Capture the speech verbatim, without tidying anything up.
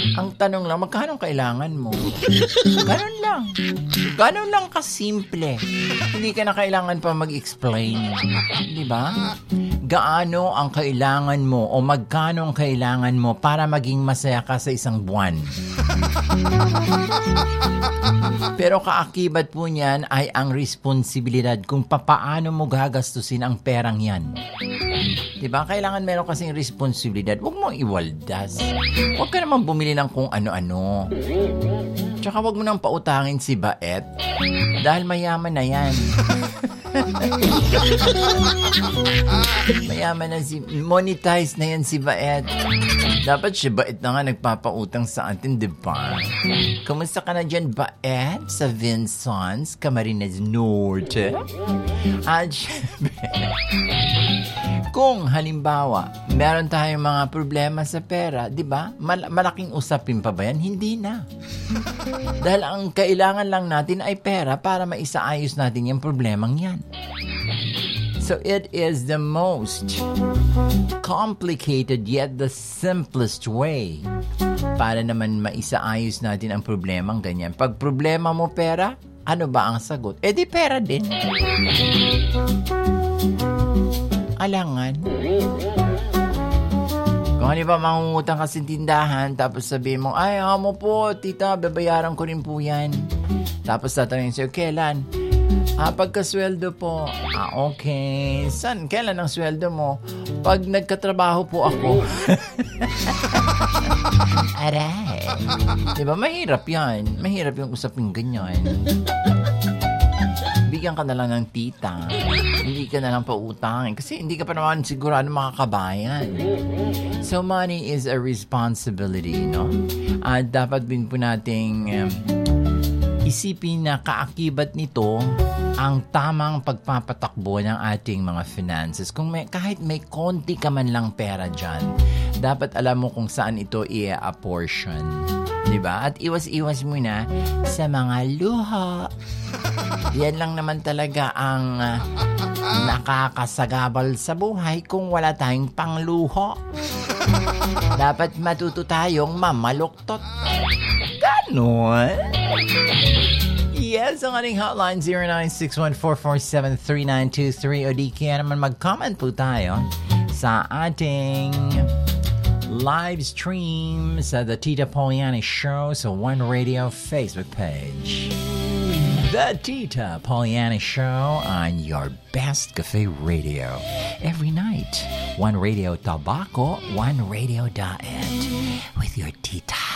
Ang tanong lang, magkano kailangan mo? Ganon lang. Ganon lang kasimple. Hindi ka na kailangan pa mag-explain. Di ba? Gaano ang kailangan mo o magkano ang kailangan mo para maging masaya ka sa isang buwan? Pero kaakibat po niyan ay ang responsibilidad kung papaano mo gagastusin ang perang yan. Diba? Kailangan meron kasing responsibilidad. Huwag mong iwaldas. Huwag ka naman bumili ng kung ano-ano. Tsaka huwag mo nang pautangin si Baet dahil mayaman na yan. Mayaman na si... Monetize na yan si Baet. Dapat si Baet na nga nagpapautang sa atin, diba? Kumusta ka na dyan, Baet? Sa Vincent's, Camarines Norte? At kung halimbawa, meron tayong mga problema sa pera, di ba? Mal- malaking usapin pa ba yan? Hindi na. Dahil ang kailangan lang natin ay pera para maisaayos natin yung problemang yan. So it is the most complicated yet the simplest way para naman maisaayos natin ang problemang ganyan. Pag problema mo pera, ano ba ang sagot? Eh di pera din. Alangan. Kung ano ba mangungutang ka sa tindahan, tapos sabihin mo, ay, amo po, tita, babayaran ko rin po yan. Tapos tatanungin sa'yo, kailan? Ah, pagkasweldo po. Ah, okay. San? Kailan ang sweldo mo? Pag nagkatrabaho po ako. Aray. Diba, mahirap yan. Mahirap yung usaping ganyan. Bigyan ka na lang ng tita. Hindi ka na lang pautangin. Kasi hindi ka pa naman sigurado makakabayan. So, money is a responsibility, no? At dapat din po nating um, isipin na kaakibat nito ang tamang pagpapatakbo ng ating mga finances. Kung may, kahit may konti ka man lang pera dyan, dapat alam mo kung saan ito i-apportion. Diba? At iwas-iwas muna sa mga luho. Yan lang naman talaga ang uh, nakakasagabal sa buhay kung wala tayong pangluho. Dapat matuto tayong mamaluktot. Ganon. Yes, ang ating hotline zero nine six one four four seven three nine two three o di kaya naman mag-comment po tayo sa ating live stream sa The Tita Poliani Show sa One Radio Facebook page. The Tita Poliani Show on your best cafe radio. Every night, One Radio Tabaco, One Radio Diet with your tita.